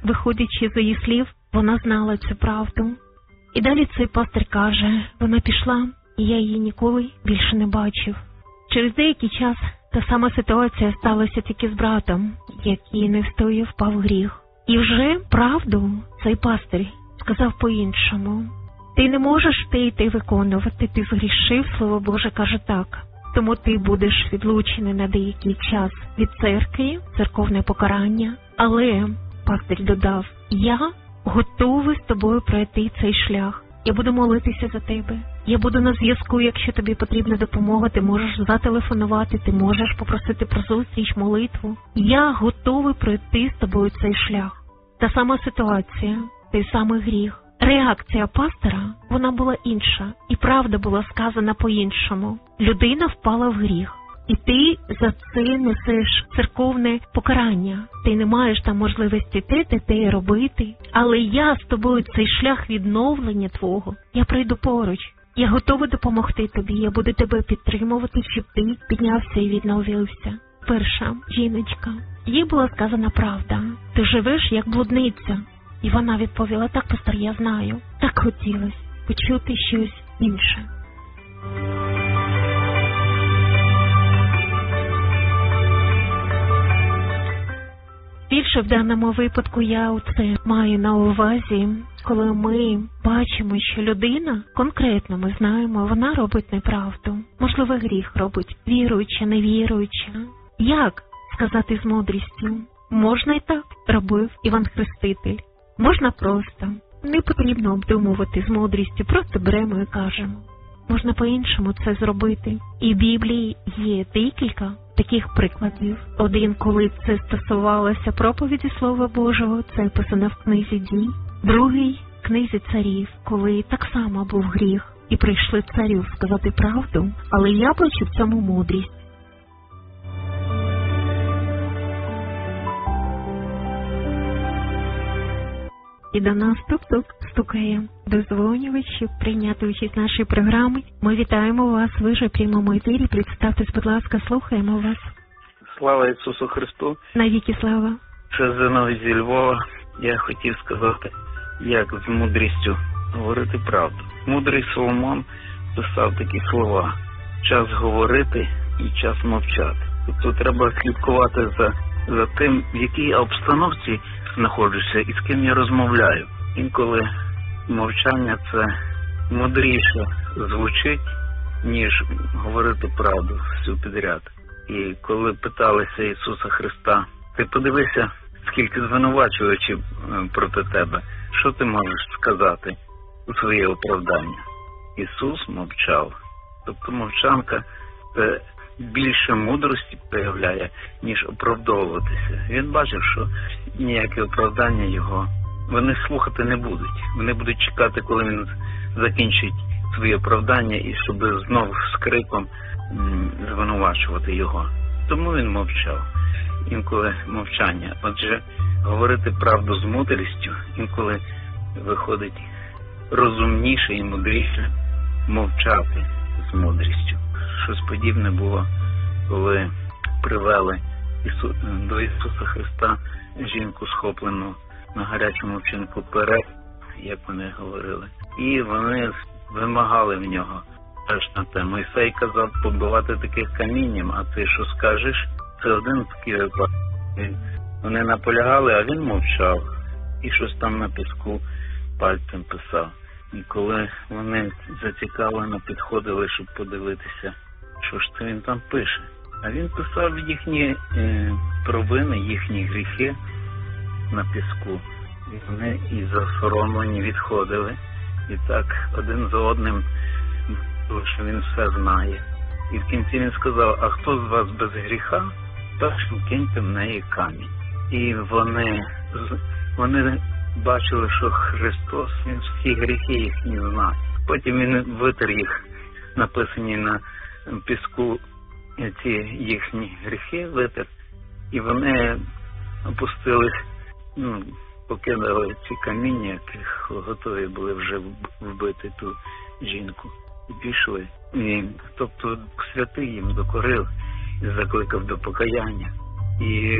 виходячи з її слів, вона знала цю правду. І далі цей пастир каже, вона пішла, і я її ніколи більше не бачив. Через деякий час та сама ситуація сталася тільки з братом, який не встояв, впав в гріх. І вже правду цей пастир сказав по-іншому. Ти не можеш те й те виконувати, ти згрішив, Слово Боже каже так. Тому ти будеш відлучений на деякий час від церкви, церковне покарання. Але пастир додав, я готовий з тобою пройти цей шлях. Я буду молитися за тебе. Я буду на зв'язку, якщо тобі потрібна допомога, ти можеш зателефонувати, ти можеш попросити про зустріч, молитву. Я готовий пройти з тобою цей шлях. Та сама ситуація, той самий гріх. Реакція пастора, вона була інша. І правда була сказана по-іншому. Людина впала в гріх. І ти за це несеш церковне покарання. Ти не маєш там можливості те робити. Але я з тобою цей шлях відновлення твого, я прийду поруч. Я готова допомогти тобі, я буду тебе підтримувати, щоб ти піднявся і відновився. Перша жіночка, їй була сказана правда. Ти живеш як блудниця. І вона відповіла, так, пастор, я знаю. Так хотілося почути щось інше. Більше в даному випадку я оце маю на увазі, коли ми бачимо, що людина, конкретно ми знаємо, вона робить неправду. Можливо, гріх робить, віруюча, невіруюча. Як сказати з мудрістю? Можна і так робив Іван Хреститель. Можна просто. Не потрібно обдумувати з мудрістю, просто беремо і кажемо. Можна по-іншому це зробити. І в Біблії є декілька таких прикладів. Один, коли це стосувалося проповіді Слова Божого, це описано в книзі Дій. Другий – в книзі Царів, коли так само був гріх. І прийшли царю сказати правду, але я бачу в цьому мудрість. І до нас тук-тук стукає дозвонювач, щоб прийняти участь в нашій програмі. Ми вітаємо вас, ви же в прямому ефірі. Представтесь, будь ласка, слухаємо вас. Слава Ісусу Христу! Навіки слава! Це Зиновій зі Львова. Я хотів сказати, як з мудрістю говорити правду. Мудрий Соломон писав такі слова: час говорити і час мовчати. Тобто треба слідкувати за тим, в якій обстановці знаходжуся і з ким я розмовляю. Інколи мовчання – це мудріше звучить, ніж говорити правду всю підряд. І коли питалися Ісуса Христа, ти подивися, скільки звинувачувачів проти тебе, що ти можеш сказати у своє оправдання? Ісус мовчав. Тобто мовчанка – це більше мудрості проявляє, ніж оправдовуватися. Він бачив, що ніяке оправдання його вони слухати не будуть. Вони будуть чекати, коли він закінчить своє оправдання, і щоб знов з криком звинувачувати його. Тому він мовчав. Інколи мовчання. Отже, говорити правду з мудрістю, інколи виходить розумніше і мудріше мовчати з мудрістю. Щось подібне було, коли привели до Ісуса Христа жінку, схоплену на гарячому вчинку перед, як вони говорили. І вони вимагали в нього теж на те. Мойсей казав побивати таких камінням, а ти що скажеш? Це один такий випадок. Вони наполягали, а він мовчав. І щось там на піску пальцем писав. І коли вони зацікавлено підходили, щоб подивитися, що ж це він там пише. А він писав їхні провини, їхні гріхи на піску. І вони і засоромлені відходили. І так один за одним, що він все знає. І в кінці він сказав: а хто з вас без гріха, першим киньте в неї камінь. І вони бачили, що Христос, він всі гріхи їхні знає. Потім він витер їх, написані на піску, ці їхні гріхи витер, і вони опустились, покидали ці каміння, яких готові були вже вбити ту жінку, і пішли. І, тобто Святий їм докорив і закликав до покаяння. І